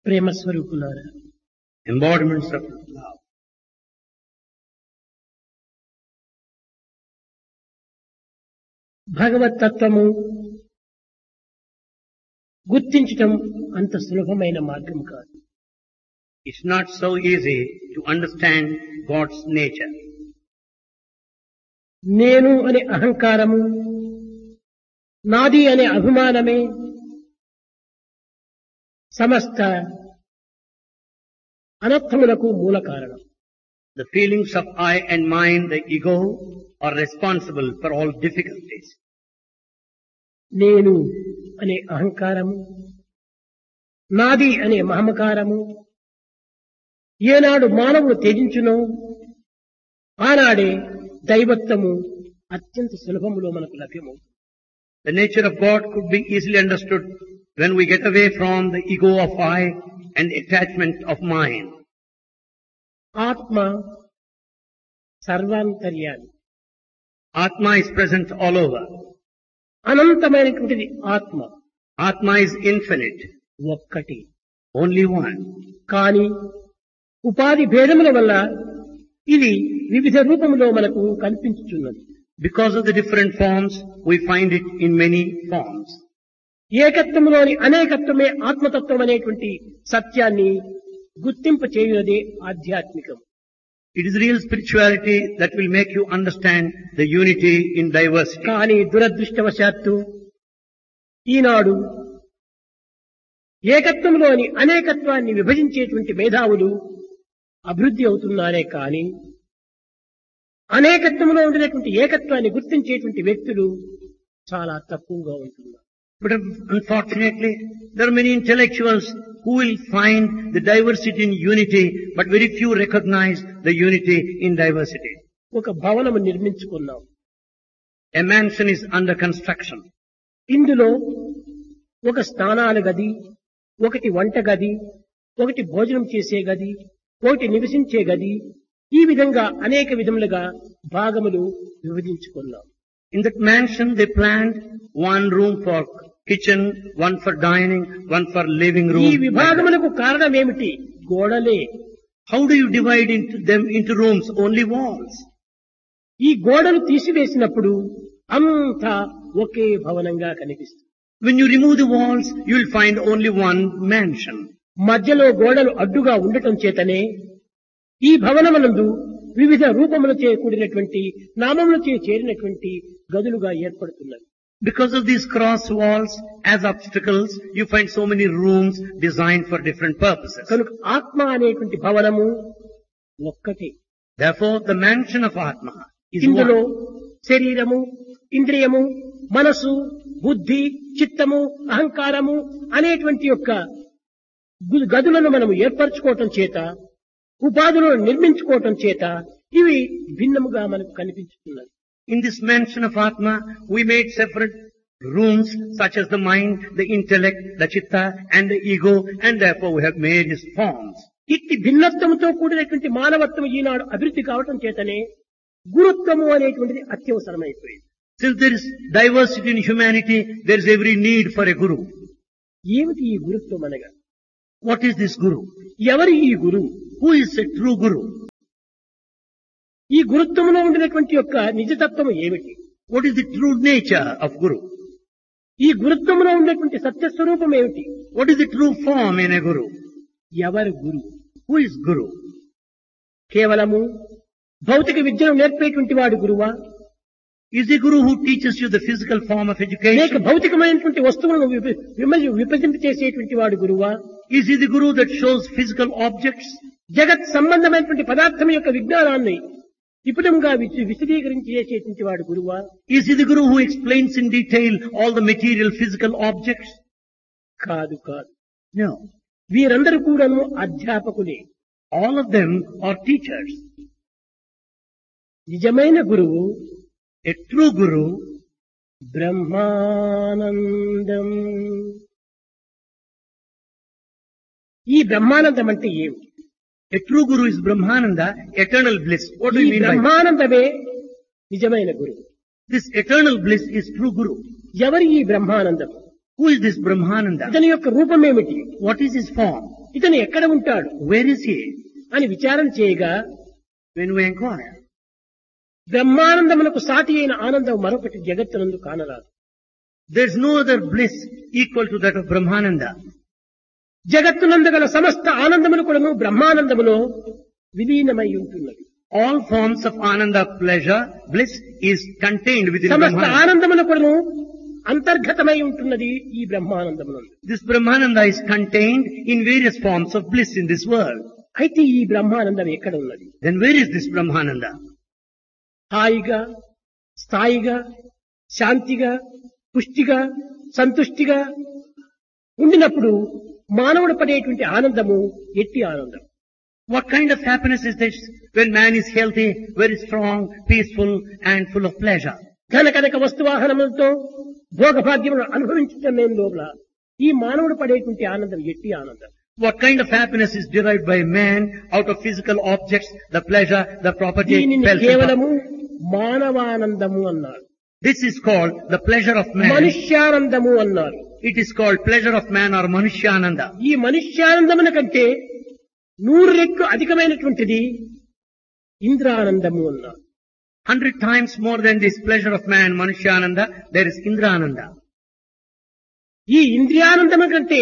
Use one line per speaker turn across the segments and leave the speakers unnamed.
ప్రేమ స్వరూపులారా,
embodiments of love.
భగవత్ తత్వము గుర్తించటం అంత సులభమైన మార్గం కాదు.
It's not so easy to understand God's nature.
నేను అనే అహంకారము, నాది అనే అభిమానమే సమస్త అనర్థములకు మూల కారణం.
The feelings of I and mine, the ego, are responsible for all difficulties.
నేను అనే అహంకారము, నాది అనే మమకారము ఏనాడు మానవుడు త్యజించునో ఆనాడే దైవత్వము అత్యంత సులభములో మనకు లభ్యమవుతుంది.
The nature of God could be easily understood when we get away from the ego of I and attachment of mine.
ఆత్మ సర్వాంతర్యామి,
Atma is present all over.
అనంతమైనటువంటిది ఆత్మ,
Atma is infinite,
ఒక్కటి.
only one.
కాని ఉపాధి భేదముల వల్ల ఇది వివిధ రూపములో మనకు కనిపించుచున్నది.
Because of the different forms, we find it in many forms.
ఏకత్వములోని అనేకత్వమే ఆత్మతత్వం అనేటువంటి సత్యాన్ని గుర్తింప చేయునదే ఆధ్యాత్మికం.
It is real spirituality that will make you understand the unity in diversity.
కానీ దురదృష్టవశాత్తు ఈనాడు ఏకత్వంలోని అనేకత్వాన్ని విభజించేటువంటి మేధావులు అభివృద్ధి అవుతున్నారే కానీ అనేకత్వంలో ఉండినటువంటి ఏకత్వాన్ని గుర్తించేటువంటి వ్యక్తులు చాలా తక్కువగా ఉంటున్నారు.
But unfortunately, there are many intellectuals who will find the diversity in unity, but very few recognize the unity in diversity.
ఒక భవనము నిర్మించుకున్నాం.
A mansion is under construction.
ఇందులో ఒక స్నానాల గది, ఒకటి వంట గది, ఒకటి భోజనం చేసే గది, ఒకటి నివసించే గది, ఈ విధంగా అనేక విధములుగా భాగములు విభజించుకున్నాం.
In that mansion, they planned one room for kitchen, one for dining, one for living room.
ఈ విభాగములకు కారణం ఏమిటి? గోడలే.
How do you divide them into rooms? Only walls.
ఈ గోడలు తీసివేసినప్పుడు అంతా ఒకే భవనంగా కనిపిస్తుంది.
When you remove the walls, you will find only one mansion.
మధ్యలో గోడలు అడ్డుగా ఉండటం చేతనే ఈ భవనమునందు వివిధ రూపములచే కూడినటువంటి నామములచే చేరినటువంటి గదులుగా ఏర్పడుతున్నవి.
Because of these cross walls as obstacles, you find so many rooms designed for different purposes.
కనుక ఆత్మ అనేటువంటి భవనము ఒక్కటే.
Therefore, the mansion of Atma is
ఇందులో
one.
శరీరము, ఇంద్రియము, మనసు, బుద్ధి, చిత్తము, అహంకారము అనేటువంటి యొక్క గదులను మనము ఏర్పరచుకోవటం చేత, ఉపాధులను నిర్మించుకోవటం చేత ఇవి భిన్నముగా మనకు కనిపించుతున్నది.
In this mansion of Atma, we made separate rooms such as the mind, the intellect, the chitta and the ego, and therefore we have made these forms.
ఇట్టి భిన్నత్వముతో కూడినటువంటి మానవత్వం ఈనాడు అభివృద్ధి కావటం చేతనే గురుత్వము అనేటువంటిది అత్యవసరమైపోయింది.
Since there is diversity in humanity, there is every need for a guru.
ఏమిటి ఈ గురుత్వం అనగా?
What is this guru?
ఎవరి ఈ గురువు?
Who is a true guru?
ఈ గురుత్వములో ఉండినటువంటి యొక్క నిజతత్వము ఏమిటి?
What is the true nature of guru?
ఈ గురుత్వములో ఉండేటువంటి సత్యస్వరూపం ఏమిటి?
What is the true form in a guru?
ఎవరు గురు?
Who is guru?
కేవలము భౌతిక విద్యను నేర్పేటువంటి వాడు గురువా?
Is the guru who teaches you the physical form of
లేక
education?
భౌతికమైనటువంటి వస్తువులను విభజింపచేసేటువంటి వాడు గురువా?
Is he the guru that shows physical objects?
జగత్ సంబంధమైనటువంటి పదార్థం యొక్క విజ్ఞానాన్ని విపులంగా విశదీకరించి చేసేటువంటి వాడు గురువా?
Is he the guru who explains in detail all the material physical objects?
కాదు కాదు.
No.
వీరందరూ కూడాను అధ్యాపకులే.
All of them are teachers.
నిజమైన గురువు
A true guru
బ్రహ్మానందం. ఈ బ్రహ్మానందం అంటే ఏమిటి?
A true guru is Brahmananda, eternal bliss. What do
ఈ
you mean by
బ్రహ్మానందమే నిజమైన గురువు.
this? Eternal bliss is true guru.
ఎవరి ఈ Brahmanandam?
Who is this Brahmananda?
ఇతని యొక్క రూపం ఏమిటి?
What is his form?
ఇతను ఎక్కడ ఉంటాడు
Where is he?
అని విచారణ చేయగా
When we inquire,
బ్రహ్మానందమునకు సాటి అయిన ఆనందం మరొకటి జగత్తునందు కానరాదు.
there is no other bliss equal to that of Brahmananda.
జగత్తునందు గల సమస్త ఆనందములు కూడాను బ్రహ్మానందములో విలీనమై ఉంటున్నది.
All forms of ananda, pleasure, bliss is contained within
సమస్త
Brahmananda.
ఆనందములు కూడాను అంతర్గతమై ఉంటున్నది ఈ బ్రహ్మానందమునందు.
This Brahmananda is contained in various forms of bliss in this world.
అయితే ఈ బ్రహ్మానందం ఎక్కడ ఉన్నది?
Then where is this Brahmananda?
హాయిగా, స్థాయిగా, శాంతిగా, పుష్టిగా, సంతుష్టిగా ఉండినప్పుడు మానవుడు పడేటువంటి ఆనందము ఎట్టి ఆనందం.
What kind of happiness is this when man is healthy, very strong, peaceful and full of pleasure?
ధనకనక వస్తువాహనములతో భోగభాగ్యములు అనుభవించటం లోపల ఈ మానవుడు పడేటువంటి ఆనందం ఎట్టి ఆనందం.
What kind of happiness is derived by man out of physical objects, the pleasure, the property,
దీనిని
wealth, and
కేవలము మానవానందము అన్నారు.
this is called the pleasure of man.
మనుష్యానందము అన్నారు.
It is called pleasure of man or Manushyananda.
ఈ మనుష్యానందమున కంటే 100 రెట్లు అధికమైనటువంటిది ఇంద్రానందము అన్నారు.
100 times more than this pleasure of man, Manushyananda, there is Indrananda.
ఈ ఇంద్రియానందము కంటే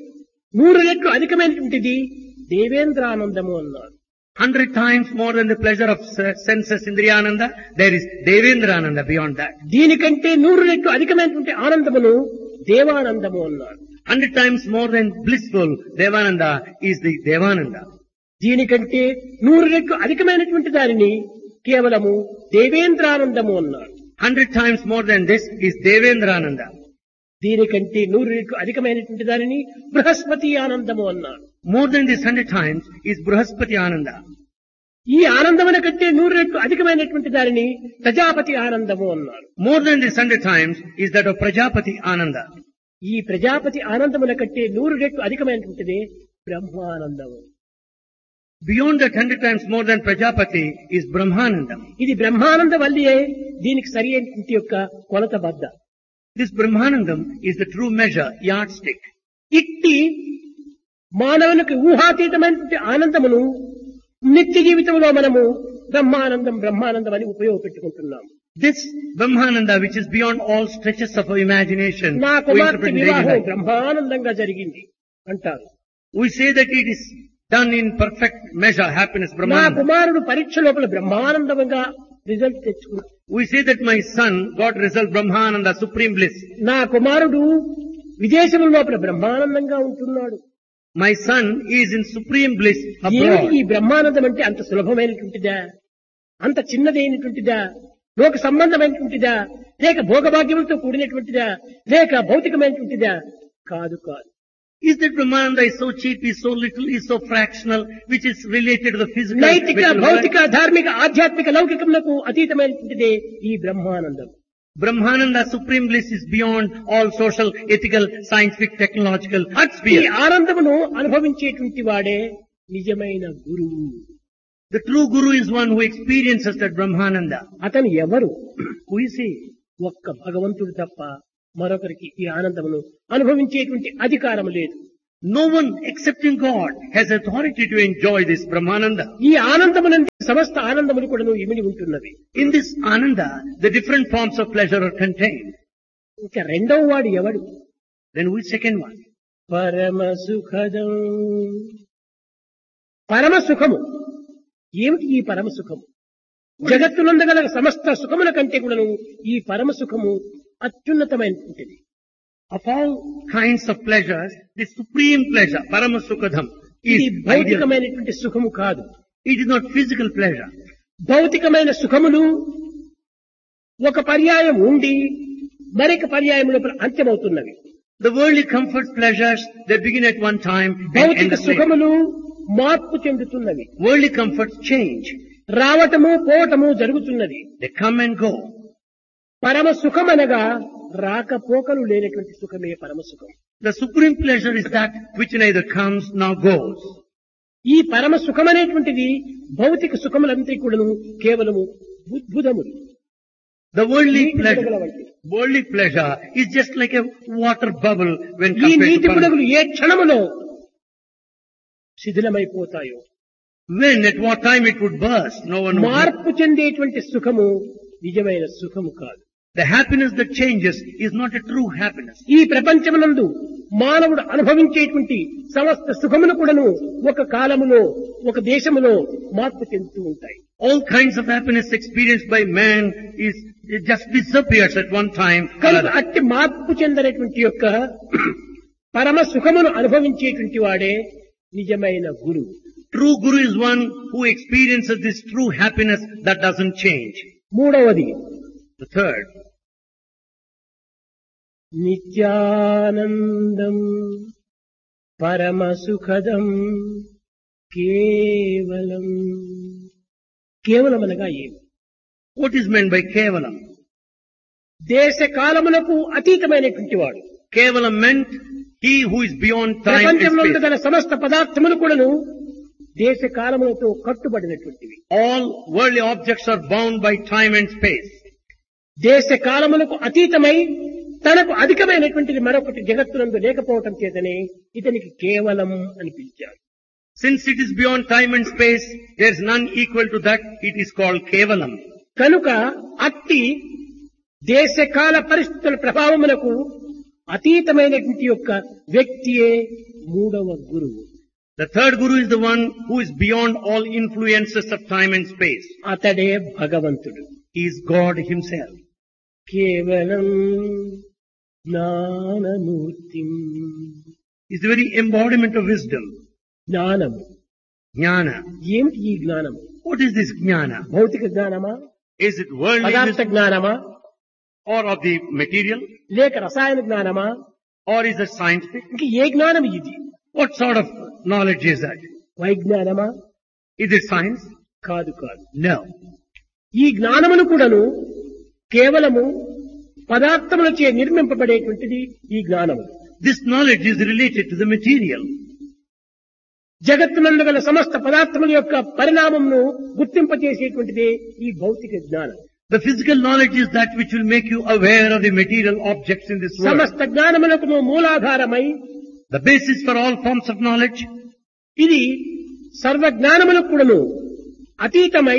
100 రెట్లు అధికమైనటువంటిది దేవేంద్రానందము అన్నారు.
100 times more than the pleasure of senses, Indriyananda, there is Devendrananda beyond that.
దీనికంటే 100 రెట్లు అధికమైనటువంటి ఆనందమును దేవానందము అన్నారు.
100 times more than blissful Devananda is the Devananda.
దీనికంటే 100 రెట్లు అధికమైనటువంటి దానిని కేవలము దేవేంద్రానందము అన్నారు.
100 times more than this is Devendrananda.
దీనికంటే 100 రెట్లు అధికమైనటువంటి దానిని బృహస్పతి ఆనందము అన్నారు.
More than this 100 times is Bruhaspati Ananda.
ఈ ఆనందమున కంటే 100 రెట్లు అధికమైనటువంటి దానిని ప్రజాపతి ఆనందము అన్నారు.
More than this 100 times is that of Prajapati Ananda.
ఈ ప్రజాపతి ఆనందమున కంటే 100 రెట్లు అధికమైనటువంటిది Brahmanandam.
Beyond that 100 times more than Prajapati is Brahmananda.
ఇది బ్రహ్మానంద వల్లియే దీనికి సరి అయినటువంటి యొక్క కొలత బద్ద.
This Brahmanandam is the true measure, yardstick.
ఇట్టి మానవునికి ఊహాతీతమైనటువంటి ఆనందమును నిత్య జీవితంలో మనము బ్రహ్మానందం బ్రహ్మానందం అని ఉపయోగపెట్టుకుంటున్నాము.
This Brahmananda, which is beyond all stretches of our imagination,
నా
we
కుమార్తె
interpret in daily
వివాహం
life.
బ్రహ్మానందంగా జరిగింది అంటారు.
We say that it is done in perfect measure, happiness,
నా
Brahmananda.
కుమారుడు పరీక్ష లోపల బ్రహ్మానందంగా రిజల్ట్ తెచ్చుకున్నాడు.
We say that my son got result Brahmananda, supreme bliss.
నా కుమారుడు విదేశముల లోపల బ్రహ్మానందంగా ఉంటున్నాడు.
My son is in supreme bliss
ఏమిటి
abroad.
ఈ బ్రహ్మానందం అంటే అంత సులభమైనటువంటిదా, అంత చిన్నదైనటువంటిదా, లోక సంబంధమైనటువంటిదా, లేక భోగభాగ్యములతో కూడినటువంటిదా, లేక భౌతికమైనటువంటిదా? కాదు కాదు.
Is that Brahmananda is so cheap, is so little, is so fractional, which is related to the physical,
నైతిక
material world?
భౌతిక ధార్మిక ఆధ్యాత్మిక లౌకికములకు అతీతమైనటువంటిదే ఈ Brahmanandam.
Brahmananda, supreme bliss is beyond all social, ethical, scientific, technological
ఈ
spheres.
ఆనందమును అనుభవించేటువంటి వాడే నిజమైన గురువు.
The true Guru is one who experiences that Brahmananda.
అతను ఎవరు?
Who is he?
ఒక్క భగవంతుడు తప్ప మరొకరికి ఈ ఆనందమును అనుభవించేటువంటి అధికారం లేదు.
No one excepting God has authority to enjoy this Brahmananda.
ఈ ఆనందమునందు సమస్త ఆనందములు కూడాను ఇమిడి ఉంటున్నవి.
In this Ananda, the different forms of pleasure are contained.
ఇంకా రెండవ వాడు ఎవడు?
Then who is second one?
పరమ సుఖదం. పరమ సుఖము ఏమిటి? ఈ పరమ సుఖము జగత్తునందగల సమస్త సుఖముల కంటే కూడాను ఈ పరమ సుఖము అత్యున్నతమైనటువంటిది.
Of all kinds of pleasures, the supreme pleasure, Paramasukadham,
ఇది
is ideal.
భౌతికమైనటువంటి సుఖము కాదు.
It is not physical pleasure.
భౌతికమైన సుఖములు ఒక పర్యాయం ఉండి మరొక పర్యాయం లోపల అంత్యమవుతున్నవి.
The worldly comfort pleasures, they begin at one time and end
భౌతిక
at later.
సుఖములు మార్పు చెందుతున్నవి.
Worldly comforts change.
రావటము పోవటము జరుగుతున్నది.
They come and go.
పరమ సుఖమనగా రాకపోకలు లేనటువంటి సుఖమే పరమ సుఖం.
The supreme pleasure is that which neither comes nor goes.
ఈ పరమ సుఖమనేటువంటిది భౌతిక సుఖములంతా కూడాను కేవలము బుద్భుదములు.
The
నీటి
worldly pleasure is just like a water bubble when
ఈ
compared
నీటి
to
బుడగలు ఏ క్షణములో శిథిలమైపోతాయో,
When, at what time it would burst, no one would know.
మార్పు చెందేటువంటి సుఖము నిజమైన సుఖము కాదు.
The happiness that changes is not a true happiness.
ఈ ప్రపంచమునందు మానవుడు అనుభవించేటువంటి సమస్త సుఖమును కూడాను ఒక కాలములో, ఒక దేశములో మార్పు చెందుతూ ఉంటాయి.
All kinds of happiness experienced by man it just disappears at one time or
కనుక
other.
అట్టి మార్పు చెందనటువంటి యొక్క పరమ సుఖమును అనుభవించేటువంటి వాడే నిజమైన గురువు.
True Guru is one who experiences this true happiness that doesn't change.
మూడవది
The third,
నిత్యానందం పరమ సుఖదం కేవలం. కేవలం అనగా ఏమి?
what is meant by Kevalam?
దేశ కాలములకు అతీతమైనటువంటి వాడు.
Kevalam meant he who is beyond time and
ప్రపంచంలో
space.
గల సమస్త పదార్థములు కూడాను దేశ కాలములతో కట్టుబడినటువంటివి.
All worldly objects are bound by time and space.
దేశ కాలములకు అతీతమై తనకు అధికమైనటువంటిది మరొకటి జగత్తునందు లేకపోవటం చేతనే ఇతనికి కేవలం అని పిలిచారు.
Since it is beyond time and space, there is none equal to that. It is called Kevalam.
కనుక అట్టి దేశకాల పరిస్థితుల ప్రభావమునకు అతీతమైనటువంటి యొక్క వ్యక్తియే మూడవ గురువు.
The third Guru is the one who is beyond all influences of time and space.
అతడే భగవంతుడు.
He is God himself.
కేవలం జ్ఞానమూర్తిం.
He is the very embodiment of wisdom.
జ్ఞానము
Jnana.
ఏమిటి? ఈ జ్ఞానం
What is this Jnana?
భౌతిక జ్ఞానమా,
Is it worldly
పదార్థ
wisdom
జ్ఞానమా,
or of the material,
లేక రసాయన జ్ఞానమా,
or is it scientific?
ఇంక ఏ జ్ఞానం ఇది?
What sort of knowledge is that?
వైజ్ఞానమా?
Is it science?
కాదు కాదు.
No.
ఈ జ్ఞానమును కూడాను కేవలము పదార్థములచే నిర్మింపబడేటువంటిది ఈ జ్ఞానము.
This knowledge is related to the material.
జగత్తునందు గల సమస్త పదార్థముల యొక్క పరిణామమును గుర్తింపచేసేటువంటిదే ఈ భౌతిక జ్ఞానం.
The physical knowledge is that which will make you aware of the material objects in this world.
సమస్త జ్ఞానములకు మూలాధారమై
The basis for all forms of knowledge.
ఇది సర్వజ్ఞానములకు కూడాను అతీతమై,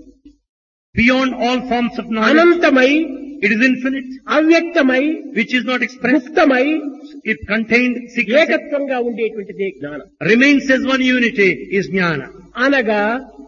Beyond all forms of knowledge.
అనంతమై,
It is infinite,
అవ్యక్తమై,
which is not expressed.
ముక్తమై,
It contained secret.
ఏకత్వంగా ఉండేటువంటిదే జ్ఞానం.
Remains as one unity is Jnana.
అనగా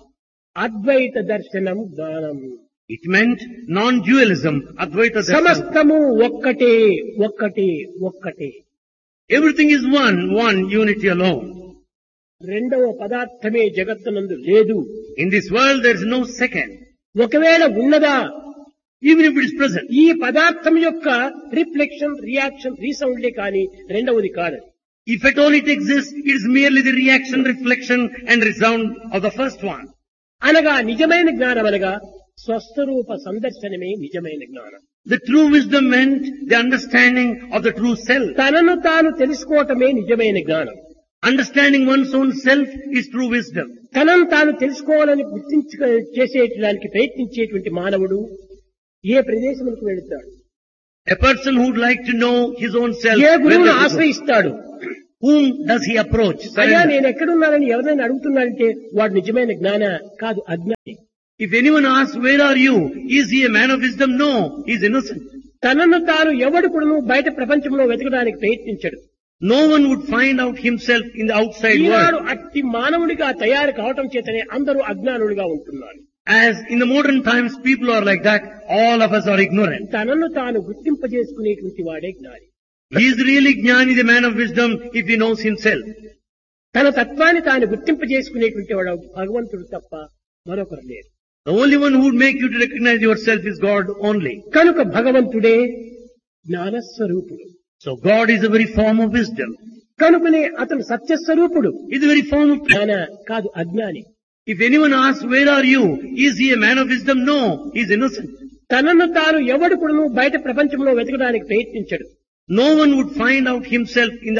అద్వైత దర్శనం జ్ఞానం.
It meant non-dualism, Advaita Darshan.
సమస్తము ఒక్కటే ఒక్కటే ఒక్కటే.
Everything is one unity alone.
రెండవ పదార్థమే జగత్తునందు లేదు.
In this world there is no second.
ఒకవేళ ఉన్నదా,
Even if it is present.
ఈ పదార్థం యొక్క రిఫ్లెక్షన్, రియాక్షన్, రీసౌండ్లే కాని రెండవది కాదు.
If at all it exists, it is merely the reaction, reflection and resound of the first one.
అనగా నిజమైన జ్ఞానం అనగా స్వస్వరూప సందర్శనమే నిజమైన జ్ఞానం.
The true wisdom meant the understanding of the true self.
తనను తాను తెలుసుకోవటమే నిజమైన జ్ఞానం.
Understanding one's own self is true wisdom.
తనను తాను తెలుసుకోవాలని చేసేటానికి ప్రయత్నించేటువంటి మానవుడు ఏ ప్రదేశములకు వెళుతాడు?
A person who would like to know his own self,
A
where
గురువును
does he go?
ఆశ్రయిస్తాడు?
Whom does he approach?
అయ్యా
Surrender.
నేను ఎక్కడున్నానని ఎవరైనా అడుగుతున్నాడంటే వాడు నిజమైన జ్ఞాన కాదు, అజ్ఞాని.
If anyone asks, where are you? Is he a man of wisdom? No, he is innocent.
తనను తాను ఎవడు కూడాను బయట ప్రపంచంలో వెతకడానికి ప్రయత్నించడు.
No one would find out himself in the outside
Eenadu
world.
అట్టి మానవుడిగా తయారు కావటం చేతనే అందరూ అజ్ఞానులుగా ఉంటున్నారు.
As in the modern times people are like that, all of us are ignorant.
తనను తాను గుర్తింపజేసుకునేటువంటి వాడే జ్ఞాని.
He is really Jnani, the man of wisdom, if he knows himself.
తన తత్వాన్ని తాను గుర్తింపజేసుకునేటువంటి వాడు భగవంతుడు తప్ప మరొకరు లేరు.
The only one who would make you to recognize yourself is God only.
కనుక భగవంతుడే జ్ఞానస్వరూపుడు.
So God is the very form of wisdom.
కనుకనే అతను సత్యస్వరూపుడు.
He is the very form of...
జ్ఞాన కాదు, అజ్ఞాని.
If anyone asks, where are you? Is he a man of wisdom? No, he is innocent.
తనను తాను ఎవడు కూడాను బయట ప్రపంచంలో వెతకడానికి ప్రయత్నించడు.
No one would find out himself in the